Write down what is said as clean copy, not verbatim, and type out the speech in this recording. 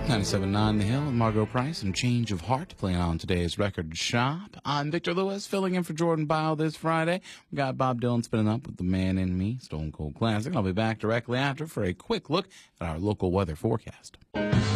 97.9 The Hill with Margot Price and Change of Heart playing on today's Record Shop. I'm Victor Lewis, filling in for Jordan Bile this Friday. We got Bob Dylan spinning up with The Man in Me, Stone Cold Classic. I'll be back directly after for a quick look at our local weather forecast.